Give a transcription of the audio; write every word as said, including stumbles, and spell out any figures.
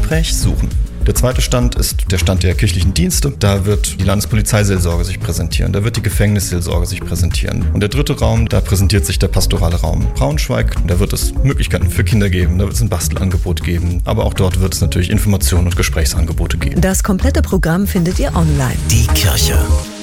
Gespräch suchen. Der zweite Stand ist der Stand der kirchlichen Dienste. Da wird die Landespolizeiseelsorge sich präsentieren, da wird die Gefängnisseelsorge sich präsentieren. Und der dritte Raum, da präsentiert sich der pastorale Raum Braunschweig. Da wird es Möglichkeiten für Kinder geben, da wird es ein Bastelangebot geben. Aber auch dort wird es natürlich Informationen und Gesprächsangebote geben. Das komplette Programm findet ihr online. Die Kirche.